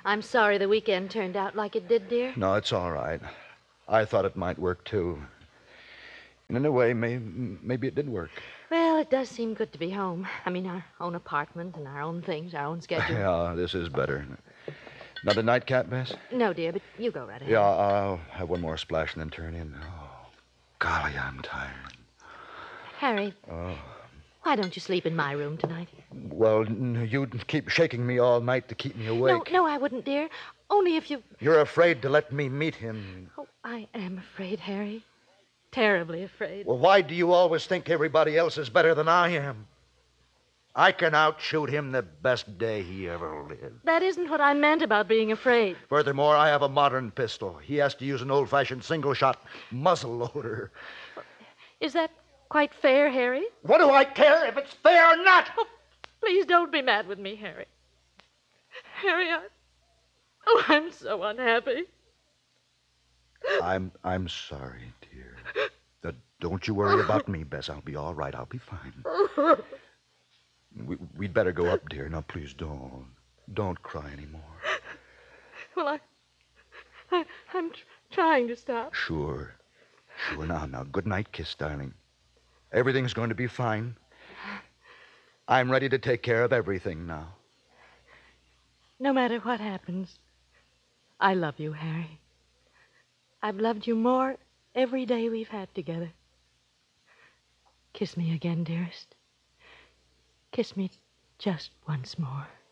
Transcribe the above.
I'm sorry the weekend turned out like it did, dear. No, it's all right. I thought it might work, too. And in a way, maybe it did work. Well, it does seem good to be home. I mean, our own apartment and our own things, our own schedule. Yeah, this is better. Another nightcap, Bess? No, dear, but you go right ahead. Yeah, I'll have one more splash and then turn in. Oh, golly, I'm tired. Harry, why don't you sleep in my room tonight? Well, you'd keep shaking me all night to keep me awake. No, I wouldn't, dear. Only if you... You're afraid to let me meet him. Oh, I am afraid, Harry. Terribly afraid. Well, why do you always think everybody else is better than I am? I can outshoot him the best day he ever lived. That isn't what I meant about being afraid. Furthermore, I have a modern pistol. He has to use an old-fashioned single-shot muzzle loader. Is that quite fair, Harry? What do I care if it's fair or not? Oh, please don't be mad with me, Harry. Harry, I'm so unhappy. I'm sorry, dear. Don't you worry about me, Bess. I'll be all right. I'll be fine. We'd better go up, dear. Now, please don't. Don't cry anymore. Well, I'm trying to stop. Sure. Now, good night kiss, darling. Everything's going to be fine. I'm ready to take care of everything now. No matter what happens, I love you, Harry. I've loved you more every day we've had together. Kiss me again, dearest. Kiss me just once more.